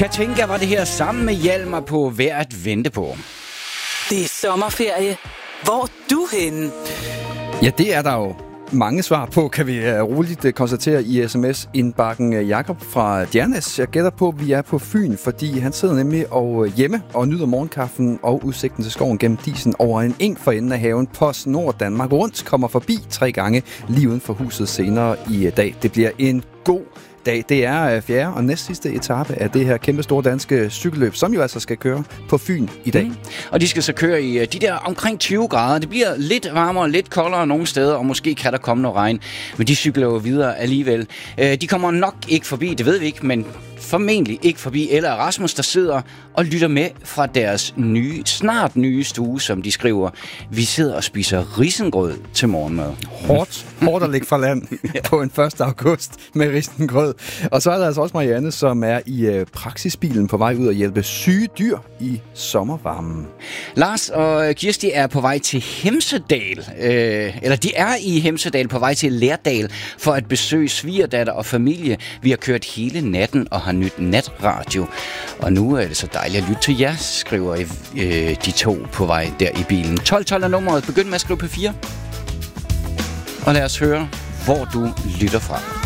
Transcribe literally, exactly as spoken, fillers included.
Katinka var det her sammen med Hjalmar på Værd at vente på. Det er sommerferie. Hvor er du henne? Ja, det er der jo mange svar på, kan vi roligt konstatere i sms-indbakken. Jakob fra Djernes, jeg gætter på, at vi er på Fyn, fordi han sidder nemlig og hjemme og nyder morgenkaffen og udsigten til skoven gennem disen over en eng for enden af haven. PostNord Danmark Rundt kommer forbi tre gange lige uden for huset senere i dag. Det bliver en god dag. Det er fjerde og næst sidste etape af det her kæmpe store danske cykelløb, som jo altså skal køre på Fyn i dag. Mm. Og de skal så køre i de der omkring tyve grader. Det bliver lidt varmere, lidt koldere nogle steder, og måske kan der komme noget regn. Men de cykler jo videre alligevel. De kommer nok ikke forbi, det ved vi ikke, men formentlig ikke forbi Ella og Rasmus, der sidder og lytter med fra deres nye, snart nye stue, som de skriver. Vi sidder og spiser risengrød til morgenmad. Hårdt, hårdt at ligge fra land på en første august med risengrød. Og så er der altså også Marianne, som er i øh, praksisbilen på vej ud og hjælpe syge dyr i sommervarmen. Lars og Kirsti er på vej til Hemsedal, øh, eller de er i Hemsedal på vej til Lærdal for at besøge svigerdatter og familie. Vi har kørt hele natten og har nyt natradio. Og nu er det så dejligt at lytte til jer, skriver øh, de to på vej der i bilen. tolv tolv er nummeret. Begynd med at skrive P fire. Og lad os høre, hvor du lytter fra.